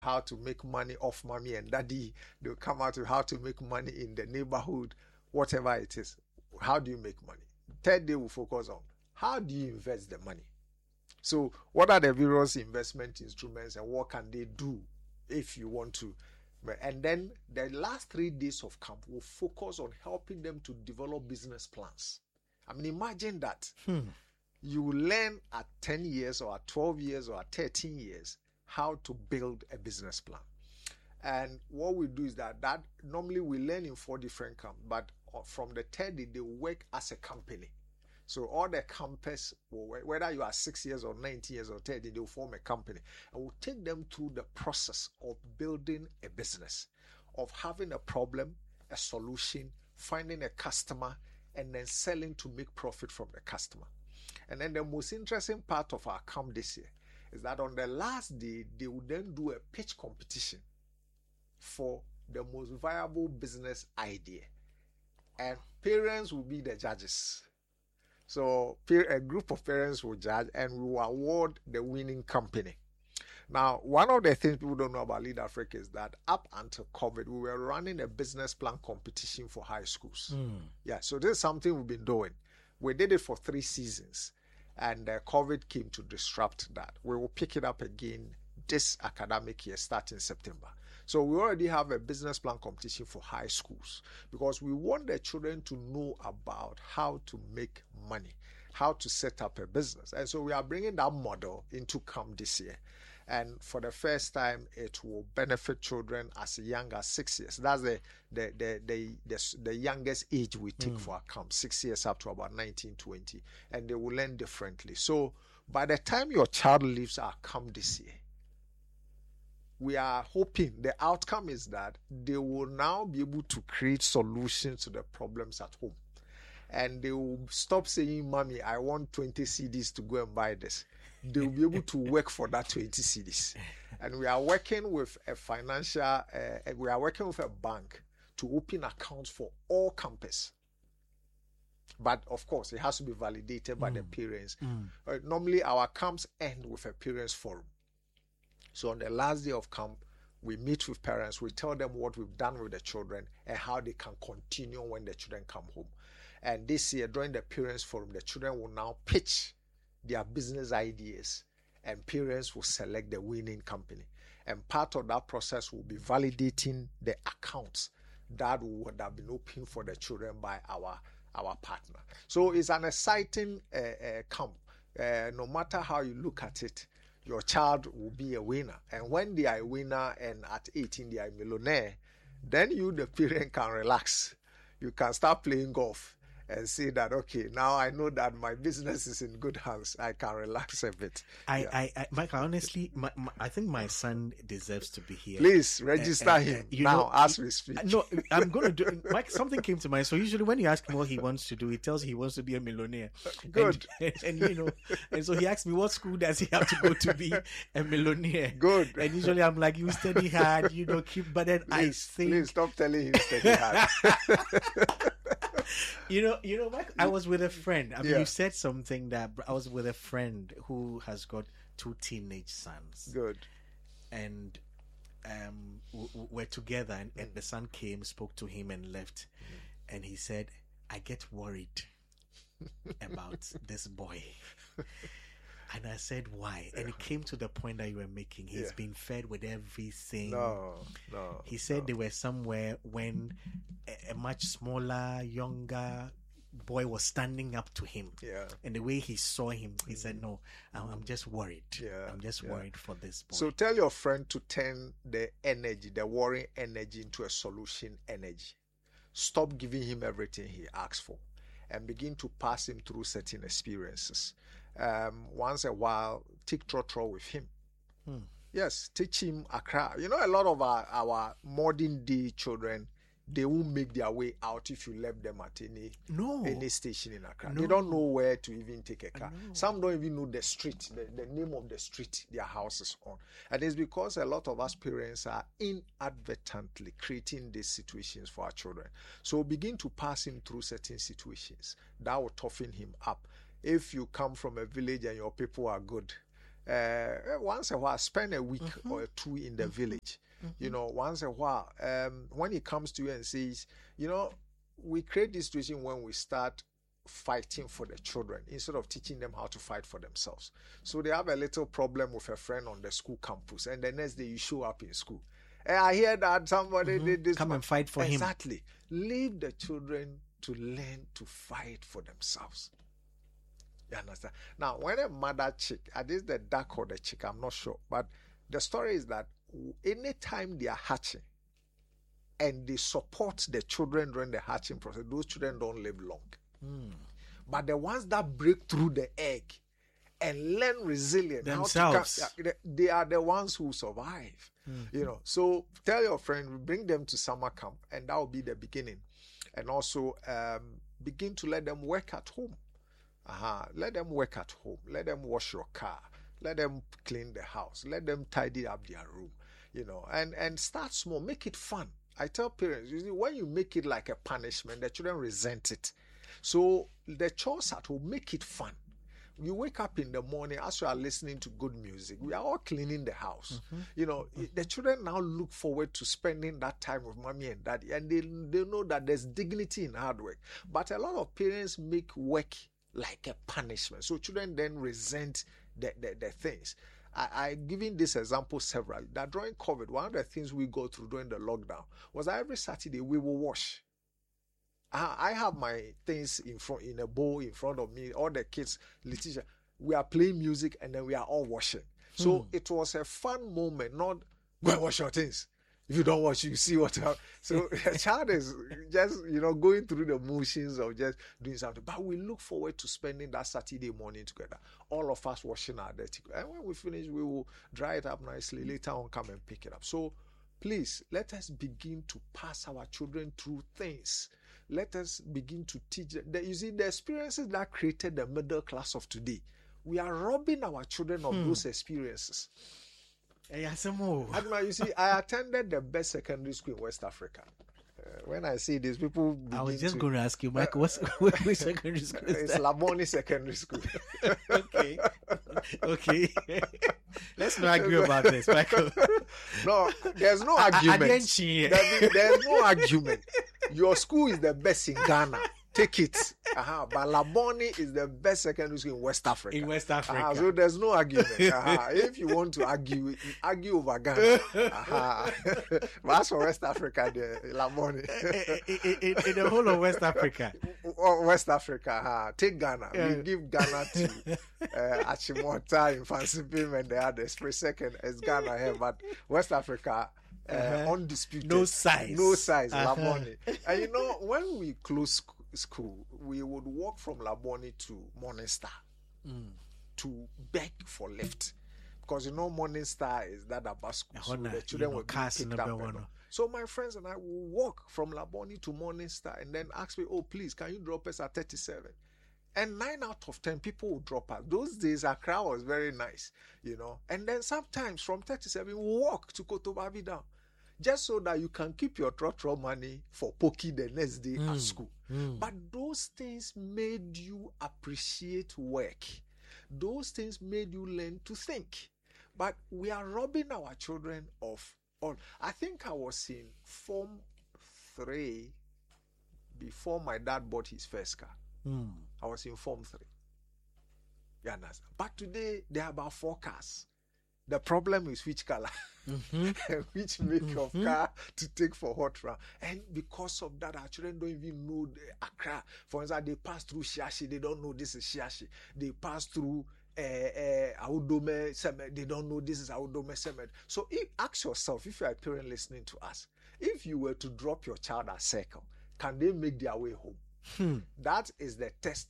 how to make money off mommy and daddy. They'll come out with how to make money in the neighborhood, whatever it is. How do you make money? Third day, we'll focus on how do you invest the money? So what are the various investment instruments and what can they do if you want to? And then the last 3 days of camp will focus on helping them to develop business plans. I mean, imagine that. You learn at 10 years or at 12 years or at 13 years how to build a business plan. And what we do is that normally we learn in 4 different camps, but from the third day, they work as a company. So all the campers, whether you are 6 years or 19 years or 30, they will form a company. And we'll take them through the process of building a business, of having a problem, a solution, finding a customer, and then selling to make profit from the customer. And then the most interesting part of our camp this year is that on the last day, they will then do a pitch competition for the most viable business idea. And parents will be the judges. So a group of parents will judge and we will award the winning company. Now, one of the things people don't know about Lead Africa is that up until COVID, we were running a business plan competition for high schools. Yeah, so this is something we've been doing. We did it for 3 seasons and COVID came to disrupt that. We will pick it up again this academic year starting September. So we already have a business plan competition for high schools because we want the children to know about how to make money, how to set up a business. And so we are bringing that model into camp this year. And for the first time, it will benefit children as young as 6 years. That's the youngest age we take for our camp, 6 years up to about 19, 20. And they will learn differently. So by the time your child leaves our camp this year, we are hoping the outcome is that they will now be able to create solutions to the problems at home. And they will stop saying, Mommy, I want 20 CDs to go and buy this. They will be able to work for that 20 CDs. And we are working with a bank to open accounts for all campus. But of course, it has to be validated by the parents. Normally, our camps end with a parents forum. So on the last day of camp, we meet with parents, we tell them what we've done with the children and how they can continue when the children come home. And this year, during the parents forum, the children will now pitch their business ideas and parents will select the winning company. And part of that process will be validating the accounts that would have been opened for the children by our partner. So it's an exciting camp. No matter how you look at it, your child will be a winner. And when they are a winner and at 18 they are a millionaire, then you, the parent, can relax. You can start playing golf and say that, okay, now I know that my business is in good hands. I can relax a bit. Michael, honestly, I think my son deserves to be here. Please register him now as we speak. No, I'm going to do Mike, something came to mind. So usually when you ask him what he wants to do, he tells he wants to be a millionaire. Good. And so he asked me, what school does he have to go to be a millionaire? Good. And usually I'm like, you study hard, but then please stop telling him study hard. Mike, I was with a friend. I mean, you said something that I was with a friend who has got 2 teenage sons. Good. And we're together, and the son came, spoke to him, and left. And he said, I get worried about this boy. And I said, why? And it came to the point that you were making. He's been fed with everything. No. He said they were somewhere when a much smaller, younger boy was standing up to him. Yeah. And the way he saw him, he said, no, I'm just worried. Yeah. I'm just worried for this boy. So tell your friend to turn the energy, the worrying energy, into a solution energy. Stop giving him everything he asks for and begin to pass him through certain experiences. Once a while, take trotro with him. Yes, teach him Accra. A lot of our modern day children, they won't make their way out if you left them at any station in Accra. They don't know where to even take a car. Some don't even know the street, the name of the street their house is on. And it's because a lot of us parents are inadvertently creating these situations for our children. So begin to pass him through certain situations. That will toughen him up. If you come from a village and your people are good, once a while, spend a week or two in the village. Once a while, when he comes to you and says, we create this situation when we start fighting for the children instead of teaching them how to fight for themselves. So they have a little problem with a friend on the school campus, and the next day you show up in school. I hear that somebody did this. Come and fight for him. Exactly. Leave the children to learn to fight for themselves. You understand? Now, when a mother chick, this the duck or the chick, I'm not sure, but the story is that anytime they are hatching and they support the children during the hatching process, those children don't live long. But the ones that break through the egg and learn resilience themselves, they are the ones who survive. So tell your friend, bring them to summer camp, and that will be the beginning. And also begin to let them work at home. Let them work at home. Let them wash your car. Let them clean the house. Let them tidy up their room. And start small. Make it fun. I tell parents, when you make it like a punishment, the children resent it. So the chores at home, make it fun. You wake up in the morning as you are listening to good music. We are all cleaning the house. The children now look forward to spending that time with mommy and daddy, and they know that there's dignity in hard work. But a lot of parents make work like a punishment. So children then resent the things. I've given this example several. That during COVID, one of the things we go through during the lockdown was that every Saturday we will wash. I have my things in a bowl in front of me. All the kids, Letitia, we are playing music and then we are all washing. So it was a fun moment. Not go and wash your things. If you don't wash, you see what happens. So a child is just going through the motions of just doing something. But we look forward to spending that Saturday morning together. All of us washing our dirty clothes. And when we finish, we will dry it up nicely. Later on, come and pick it up. So please let us begin to pass our children through things. Let us begin to teach them. You see, the experiences that created the middle class of today, we are robbing our children of those experiences. You see, I attended the best secondary school in West Africa. When I see these people, I was just going to ask you, Michael, which secondary school is it's that? Laboni Secondary School. Okay. Let's not argue about this, Michael. No, there's no argument. There's no argument. Your school is the best in Ghana. Take it. But Laboni is the best secondary school in West Africa. In West Africa. So there's no argument. If you want to argue over Ghana. But as for West Africa, the Laboni. In the whole of West Africa. West Africa. Take Ghana. We give Ghana to Achimota, Infancy and the others. For a second, it's Ghana here. But West Africa, undisputed. No size. Laboni. And when we close school, we would walk from Laboni to Morning Star to beg for lift, because Morning Star is that bus school, so the children will be picked up. So my friends and I will walk from Laboni to Morning Star and then ask me, oh please, can you drop us at 37? And 9 out of 10 people will drop us. Those days Accra was very nice, and then sometimes from 37 we walk to Kotobabi down, just so that you can keep your trotro money for Poki the next day at school. But those things made you appreciate work. Those things made you learn to think. But we are robbing our children of all. I think I was in Form 3 before my dad bought his first car. I was in Form 3. You understand? But today, there are about 4 cars. The problem is which color, which make of car to take for hot run. And because of that, our children don't even know the Accra. For instance, they pass through Shiashi, they don't know this is Shiashi. They pass through Audome Semed, they don't know this is Audome Semed. So ask yourself, if you are a parent listening to us, if you were to drop your child at Circle, can they make their way home? That is the test